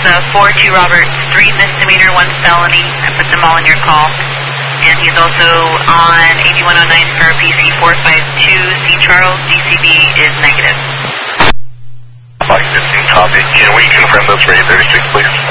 42 Robert, 3 misdemeanor, 1 felony. I put them all in your call. And he's also on 8109 for PC 452. C. Charles, DCB is negative. Mike 15, copy. Can we confirm those for 836, please?